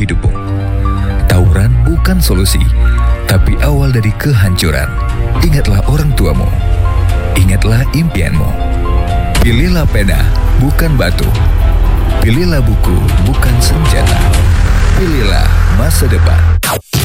hidupmu. Tawuran bukan solusi, tapi awal dari kehancuran. Ingatlah orang tuamu. Ingatlah impianmu. Pilihlah pena, bukan batu. Pilihlah buku, bukan senjata. Pilihlah masa depan.